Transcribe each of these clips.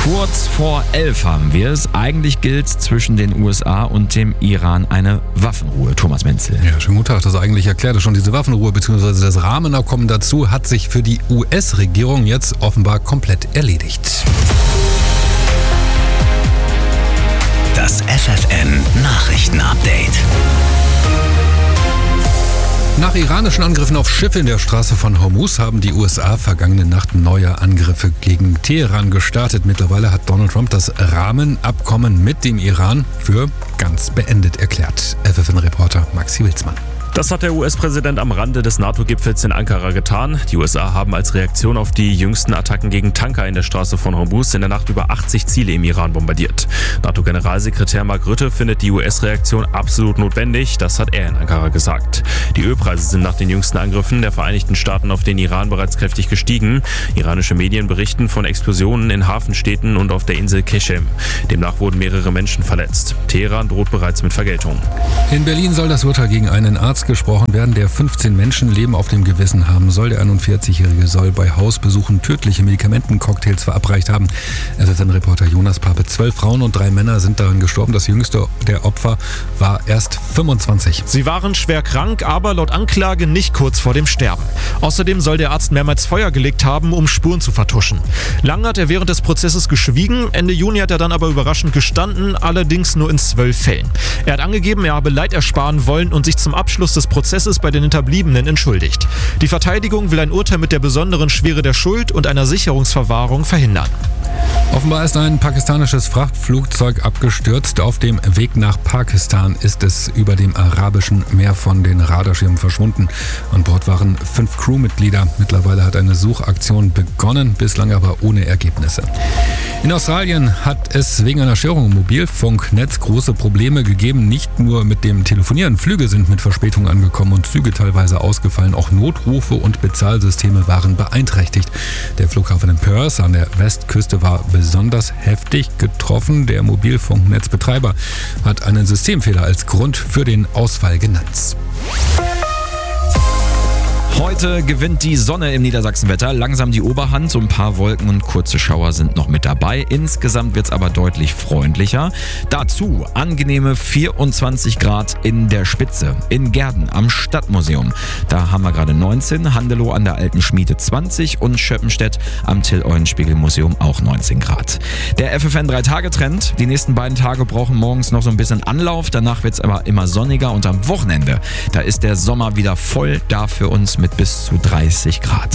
Kurz vor 11 haben wir es. Eigentlich gilt zwischen den USA und dem Iran eine Waffenruhe. Thomas Menzel. Ja, schönen guten Tag. Das eigentlich erklärte schon diese Waffenruhe bzw. das Rahmenabkommen dazu hat sich für die US-Regierung jetzt offenbar komplett erledigt. Das FFN-Nachrichten-Update. Nach iranischen Angriffen auf Schiffe in der Straße von Hormuz haben die USA vergangene Nacht neue Angriffe gegen Teheran gestartet. Mittlerweile hat Donald Trump das Rahmenabkommen mit dem Iran für ganz beendet erklärt. FFN-Reporter Maxi Wilsmann. Das hat der US-Präsident am Rande des NATO-Gipfels in Ankara getan. Die USA haben als Reaktion auf die jüngsten Attacken gegen Tanker in der Straße von Hormuz in der Nacht über 80 Ziele im Iran bombardiert. NATO-Generalsekretär Mark Rutte findet die US-Reaktion absolut notwendig. Das hat er in Ankara gesagt. Die Ölpreise sind nach den jüngsten Angriffen der Vereinigten Staaten auf den Iran bereits kräftig gestiegen. Iranische Medien berichten von Explosionen in Hafenstädten und auf der Insel Keshem. Demnach wurden mehrere Menschen verletzt. Teheran droht bereits mit Vergeltung. In Berlin soll das Urteil gegen einen Arzt gesprochen werden, der 15 Menschenleben auf dem Gewissen haben soll. Der 41-Jährige soll bei Hausbesuchen tödliche Medikamentencocktails verabreicht haben. FFN-Reporter Jonas Pape. 12 Frauen und 3 Männer sind daran gestorben. Das jüngste der Opfer war erst 25. Sie waren schwer krank, aber laut Anklage nicht kurz vor dem Sterben. Außerdem soll der Arzt mehrmals Feuer gelegt haben, um Spuren zu vertuschen. Lange hat er während des Prozesses geschwiegen. Ende Juni hat er dann aber überraschend gestanden, allerdings nur in 12 Fällen. Er hat angegeben, er habe Leid ersparen wollen und sich zum Abschluss des Prozesses bei den Hinterbliebenen entschuldigt. Die Verteidigung will ein Urteil mit der besonderen Schwere der Schuld und einer Sicherungsverwahrung verhindern. Offenbar ist ein pakistanisches Frachtflugzeug abgestürzt. Auf dem Weg nach Pakistan ist es über dem Arabischen Meer von den Radarschirmen verschwunden. An Bord waren 5 Crewmitglieder. Mittlerweile hat eine Suchaktion begonnen, bislang aber ohne Ergebnisse. In Australien hat es wegen einer Störung im Mobilfunknetz große Probleme gegeben. Nicht nur mit dem Telefonieren. Flüge sind mit Verspätung angekommen und Züge teilweise ausgefallen. Auch Notrufe und Bezahlsysteme waren beeinträchtigt. Der Flughafen in Perth an der Westküste war besonders heftig getroffen. Der Mobilfunknetzbetreiber hat einen Systemfehler als Grund für den Ausfall genannt. Heute gewinnt die Sonne im Niedersachsenwetter langsam die Oberhand. So ein paar Wolken und kurze Schauer sind noch mit dabei. Insgesamt wird es aber deutlich freundlicher. Dazu angenehme 24 Grad in der Spitze. In Gerden am Stadtmuseum. Da haben wir gerade 19, Handelow an der Alten Schmiede 20 und Schöppenstedt am Till-Eulenspiegel-Museum auch 19 Grad. Der FFN 3-Tage-Trend. Die nächsten beiden Tage brauchen morgens noch so ein bisschen Anlauf. Danach wird es aber immer sonniger und am Wochenende, da ist der Sommer wieder voll da für uns mit bis zu 30 Grad.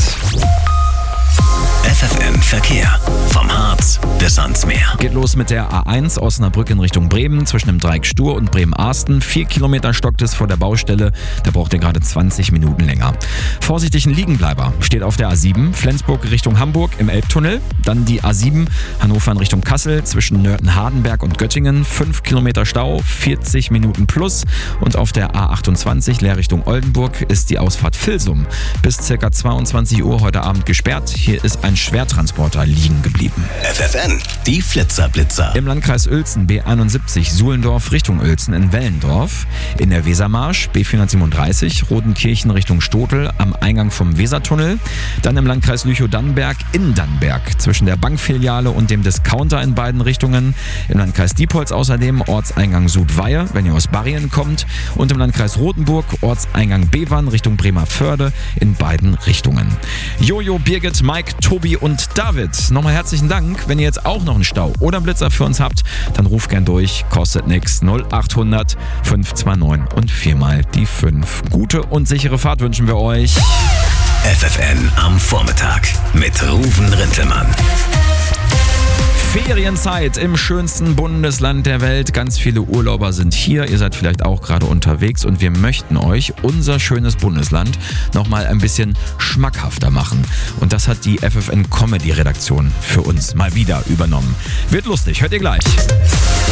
FFN Verkehr. Vom Harz bis ans Meer. Geht los mit der A1 Osnabrück in Richtung Bremen zwischen dem Dreieck Stur und Bremen-Arsten. 4 Kilometer stockt es vor der Baustelle. Da braucht ihr gerade 20 Minuten länger. Vorsichtig ein Liegenbleiber steht auf der A7 Flensburg Richtung Hamburg im Elbtunnel. Dann die A7 Hannover in Richtung Kassel zwischen Nörten-Hardenberg und Göttingen. 5 Kilometer Stau, 40 Minuten plus. Und auf der A28 Leer Richtung Oldenburg ist die Ausfahrt Vilsum bis ca. 22 Uhr heute Abend gesperrt. Hier ist ein Schwertransporter liegen geblieben. FFN, die Flitzer-Blitzer. Im Landkreis Uelzen B71 Suhlendorf Richtung Uelzen in Wellendorf. In der Wesermarsch B437 Rodenkirchen Richtung Stotel am Eingang vom Wesertunnel. Dann im Landkreis Lüchow-Dannenberg in Dannenberg zwischen der Bankfiliale und dem Discounter in beiden Richtungen. Im Landkreis Diepholz außerdem Ortseingang Sudweihe, wenn ihr aus Barrien kommt. Und im Landkreis Rothenburg Ortseingang Bevern Richtung Bremerförde in beiden Richtungen. Jojo, Birgit, Mike, Tobi und David, nochmal herzlichen Dank. Wenn ihr jetzt auch noch einen Stau oder einen Blitzer für uns habt, dann ruft gern durch. Kostet nix. 0800 529 und 4 mal die 5. Gute und sichere Fahrt wünschen wir euch. FFN am Vormittag mit Ruven Rintelmann. Ferienzeit im schönsten Bundesland der Welt. Ganz viele Urlauber sind hier. Ihr seid vielleicht auch gerade unterwegs und wir möchten euch unser schönes Bundesland nochmal ein bisschen schmackhafter machen. Und das hat die FFN Comedy Redaktion für uns mal wieder übernommen. Wird lustig, hört ihr gleich.